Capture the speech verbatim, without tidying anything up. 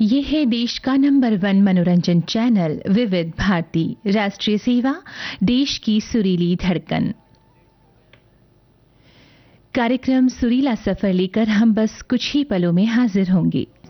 ये है देश का नंबर वन मनोरंजन चैनल विविध भारती। राष्ट्रीय सेवा, देश की सुरीली धड़कन। कार्यक्रम सुरीला सफर लेकर हम बस कुछ ही पलों में हाजिर होंगे।